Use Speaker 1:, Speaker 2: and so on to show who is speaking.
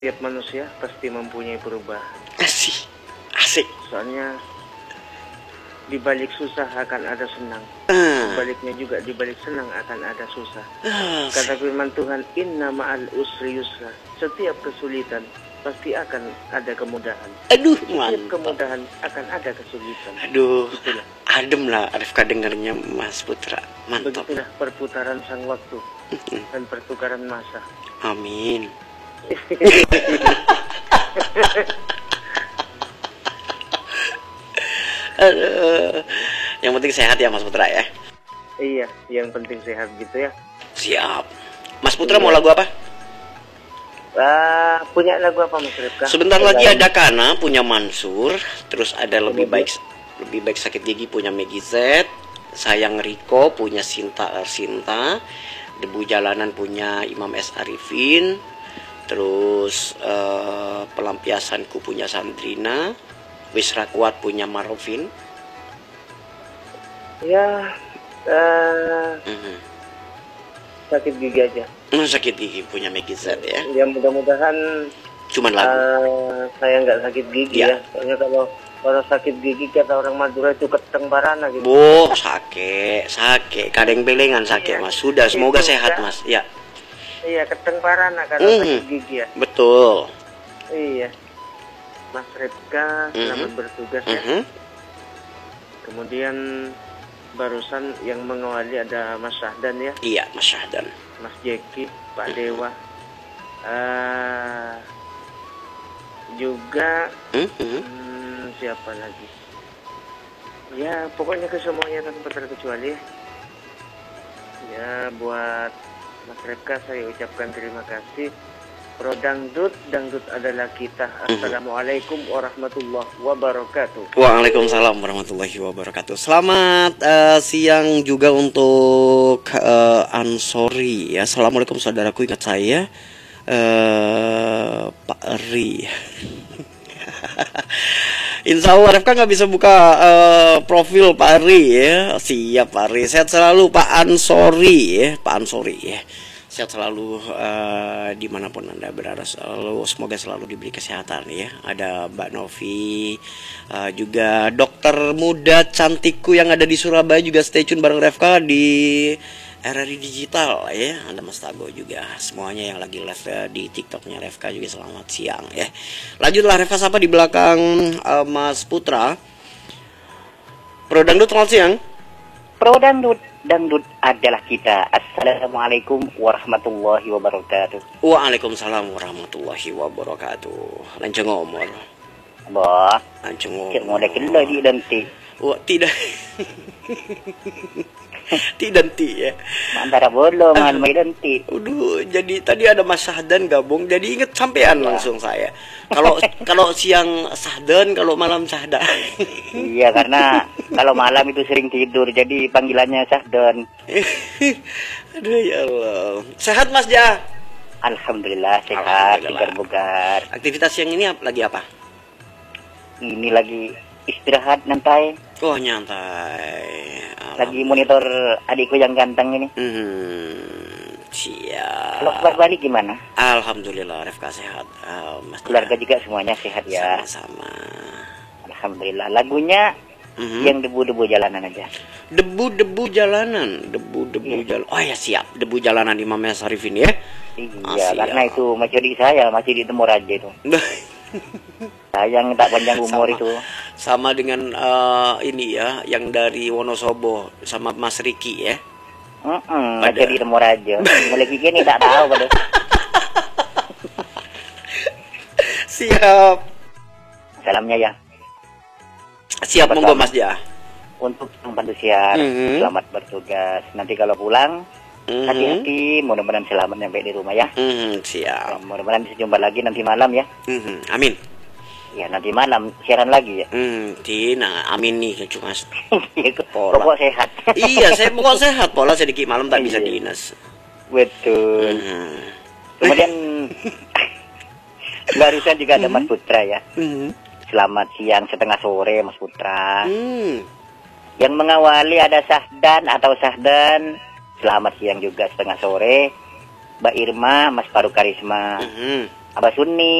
Speaker 1: Setiap manusia pasti mempunyai perubahan.
Speaker 2: Asik. Asik.
Speaker 1: Soalnya di balik susah akan ada senang. Sebaliknya juga di balik senang akan ada susah. Kata firman Tuhan, inna ma'al usri yusra. Setiap kesulitan pasti akan ada kemudahan.
Speaker 2: Aduh,
Speaker 1: Setiap
Speaker 2: mantap.
Speaker 1: kemudahan akan ada kesulitan.
Speaker 2: Aduh,
Speaker 1: Itulah.
Speaker 2: adem lah Arifka dengarnya Mas Putra. Mantap.
Speaker 1: Begitulah perputaran sang waktu dan pertukaran masa.
Speaker 2: Amin. Aduh. Yang penting sehat ya Mas Putra ya.
Speaker 1: Iya, yang penting sehat gitu ya.
Speaker 2: Siap. Mas Putra mau lagu apa?
Speaker 1: Punya lagu apa Mas Rifka?
Speaker 2: Sebentar lagi ada Kana punya Mansur, terus ada lebih baik sakit gigi punya Meggy Z, Sayang Riko punya Sinta Ersinta, Debu Jalanan punya Imam S Arifin, terus Pelampiasanku punya Sandrina, Wisra Kuat punya Marofin.
Speaker 1: Ya, sakit gigi aja.
Speaker 2: Sakit gigi punya Meggy Z ya.
Speaker 1: Ya mudah-mudahan
Speaker 2: Cuman lagu.
Speaker 1: Saya nggak sakit gigi ya. Soalnya kalau sakit gigi kata orang Madura itu keteng parana gitu.
Speaker 2: Sakit, kadang belengan sakit Mas. Sudah, semoga sehat Mas. Ya.
Speaker 1: Iya, keteng parana karena sakit gigi ya.
Speaker 2: Betul.
Speaker 1: Iya. Mas Rifka, selamat bertugas ya. Kemudian barusan yang mengawali ada Mas Syahdan ya.
Speaker 2: Iya, Mas Syahdan.
Speaker 1: Mas Jeki, Pak Dewa. Juga siapa lagi? Ya, pokoknya ke semuanya tanpa terkecuali. Ya, buat Mas Rifka saya ucapkan terima kasih. Pro dangdut adalah kita. Assalamualaikum warahmatullahi wabarakatuh.
Speaker 2: Waalaikumsalam warahmatullahi wabarakatuh. Selamat siang juga untuk Ansori ya. Assalamualaikum saudaraku, ingat saya Pak Eri. Insya Allah Refka nggak bisa buka profil Pak Eri ya. Siap Pak Eri. Sehat selalu Pak Ansori ya. Pak Ansori ya. Sehat selalu dimanapun Anda berada, semoga selalu diberi kesehatan ya. Ada Mbak Novi, juga dokter muda cantikku yang ada di Surabaya juga stay tune bareng Refka di RRI Digital ya. Ada Mas Tago juga, semuanya yang lagi live di TikToknya Refka juga selamat siang ya. Lanjutlah Refka sapa di belakang Mas Putra. Pro Dangdut selamat siang.
Speaker 3: Pro Dangdut adalah kita. Assalamualaikum warahmatullahi wabarakatuh.
Speaker 2: Waalaikumsalam warahmatullahi wabarakatuh. Lancung ngomor.
Speaker 3: Bah,
Speaker 2: Lancung ngomor.
Speaker 3: cik mau dekin lagi nanti.
Speaker 2: Wah, tidak. Tidak ya.
Speaker 3: Antara bolong mai nanti.
Speaker 2: Aduh, jadi tadi ada Mas Syahdan gabung, jadi inget sampean langsung saya. Kalau siang Syahdan, kalau malam Syahdan.
Speaker 3: Iya, karena kalau malam itu sering tidur, jadi panggilannya Syahdan.
Speaker 2: Aduh ya Allah. Sehat Mas Ja?
Speaker 3: Alhamdulillah sehat, segar bugar.
Speaker 2: Aktivitas siang ini lagi apa?
Speaker 3: Ini lagi istirahat nyantai.
Speaker 2: Oh, nyantai.
Speaker 3: Lagi monitor adikku yang ganteng ini.
Speaker 2: Siap.
Speaker 3: Kalau balik gimana?
Speaker 2: Alhamdulillah Refka sehat. Mas
Speaker 3: Keluarga juga semuanya sehat ya.
Speaker 2: Sama-sama.
Speaker 3: Alhamdulillah. Lagunya yang debu-debu jalanan aja.
Speaker 2: Debu-debu jalanan, debu-debu jalan. Oh ya siap, debu jalanan Imam S Arifin ya.
Speaker 3: Iya, karena itu masih di Timur aja itu. Sayang tak panjang umur itu.
Speaker 2: Sama dengan ini ya, yang dari Wonosobo sama Mas Riki ya.
Speaker 3: Masih di Timur aja. Mulai gini tak tahu pada.
Speaker 2: Siap.
Speaker 3: Salamnya ya.
Speaker 2: Siap, monggo Mas Ja.
Speaker 3: Untuk membantu siar, selamat bertugas. Nanti kalau pulang, hati-hati. Mudah-mudahan selamat sampai di rumah ya.
Speaker 2: Siap.
Speaker 3: Mudah-mudahan bisa jumpa lagi nanti malam ya.
Speaker 2: Amin.
Speaker 3: Ya nanti malam siaran lagi ya.
Speaker 2: Tina, amin nih cuma.
Speaker 3: Pokok sehat.
Speaker 2: Iya, saya pokok sehat. Pola sedikit malam tak bisa dinas.
Speaker 3: Betul. Kemudian barusan juga ada Mas Putra ya. Selamat siang setengah sore Mas Putra. Yang mengawali ada Syahdan atau Syahdan. Selamat siang juga setengah sore. Mbak Irma, Mas Paru Karisma. Abah Sunni.